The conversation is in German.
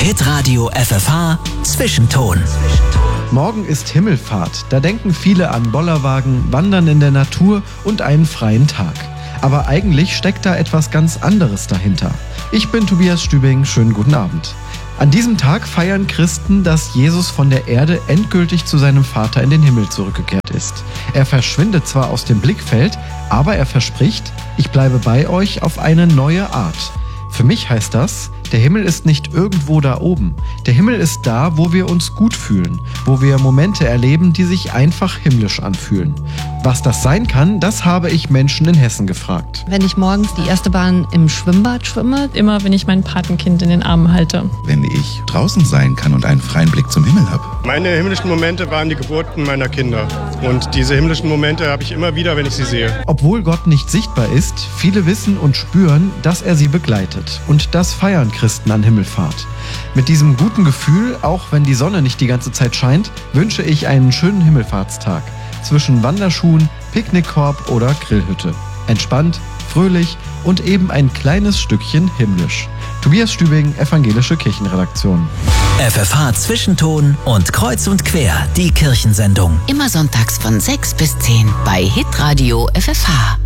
Hitradio FFH Zwischenton. Morgen ist Himmelfahrt. Da denken viele an Bollerwagen, Wandern in der Natur und einen freien Tag. Aber eigentlich steckt da etwas ganz anderes dahinter. Ich bin Tobias Stübing, schönen guten Abend. An diesem Tag feiern Christen, dass Jesus von der Erde endgültig zu seinem Vater in den Himmel zurückgekehrt ist. Er verschwindet zwar aus dem Blickfeld, aber er verspricht, ich bleibe bei euch auf eine neue Art. Für mich heißt das, der Himmel ist nicht irgendwo da oben. Der Himmel ist da, wo wir uns gut fühlen, wo wir Momente erleben, die sich einfach himmlisch anfühlen. Was das sein kann, das habe ich Menschen in Hessen gefragt. Wenn ich morgens die erste Bahn im Schwimmbad schwimme. Immer, wenn ich mein Patenkind in den Armen halte. Wenn ich draußen sein kann und einen freien Blick zum Himmel habe. Meine himmlischen Momente waren die Geburten meiner Kinder. Und diese himmlischen Momente habe ich immer wieder, wenn ich sie sehe. Obwohl Gott nicht sichtbar ist, viele wissen und spüren, dass er sie begleitet. Und das feiern Christen an Himmelfahrt. Mit diesem guten Gefühl, auch wenn die Sonne nicht die ganze Zeit scheint, wünsche ich einen schönen Himmelfahrtstag. Zwischen Wanderschuhen, Picknickkorb oder Grillhütte. Entspannt, fröhlich und eben ein kleines Stückchen himmlisch. Tobias Stübing, Evangelische Kirchenredaktion. FFH Zwischenton und Kreuz und Quer, die Kirchensendung. Immer sonntags von 6 bis 10 bei Hitradio FFH.